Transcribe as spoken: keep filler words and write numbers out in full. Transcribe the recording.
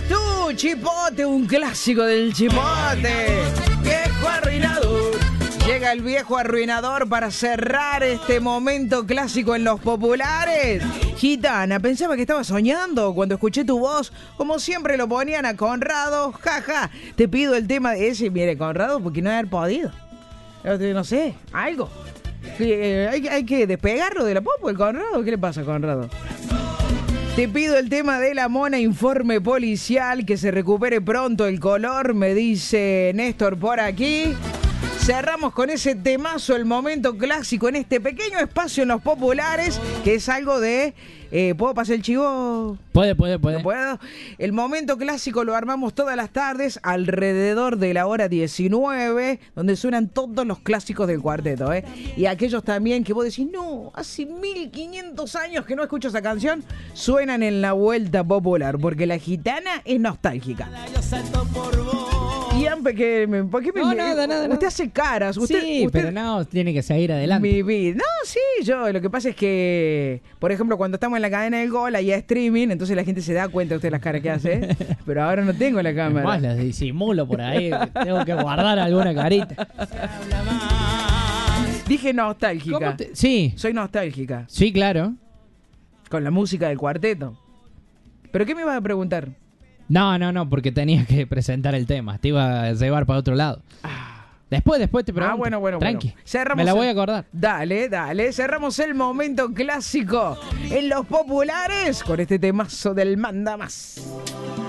estás tú, Chipote? Un clásico del Chipote. Viejo arruinador. Llega el viejo arruinador para cerrar este momento clásico en los populares. Gitana, pensaba que estaba soñando cuando escuché tu voz. Como siempre lo ponían a Conrado. Jaja, ja. Te pido el tema de ese. Mire, Conrado, porque no haber podido. No sé, algo. Hay, hay que despegarlo de la pop, el Conrado. ¿Qué le pasa, Conrado? Te pido el tema de la mona, informe policial, que se recupere pronto el color, me dice Néstor por aquí. Cerramos con ese temazo, el momento clásico en este pequeño espacio en los populares, que es algo de... Eh, ¿Puedo pasar el chivo? Puede, puede, puede. ¿No puedo? El momento clásico lo armamos todas las tardes alrededor de la hora diecinueve, donde suenan todos los clásicos del cuarteto, ¿eh? Y aquellos también que vos decís, no, hace mil quinientos años que no escucho esa canción, suenan en la vuelta popular, porque la gitana es nostálgica. Yo salto por vos. Y Ampe, ¿qué me, ¿por qué me, No, nada, nada, usted nada. hace caras? Usted, Sí, usted, pero no, tiene que seguir adelante. Mi vida. No, sí, yo. Lo que pasa es que, por ejemplo, cuando estamos en la cadena del gol, ahí a streaming, entonces la gente se da cuenta de usted las caras que hace. Pero ahora no tengo la cámara. Más las disimulo por ahí. Tengo que guardar alguna carita. Dije nostálgica. ¿Cómo te- Sí, Soy nostálgica. sí, claro. Con la música del cuarteto. ¿Pero qué me ibas a preguntar? No, no, no, porque tenías que presentar el tema. Te iba a llevar para otro lado. Después, después te pregunto. Ah, bueno, bueno, Tranqui. bueno. Cerramos Me la el- voy a acordar. Dale, dale. Cerramos el momento clásico en los populares con este temazo del Manda Más.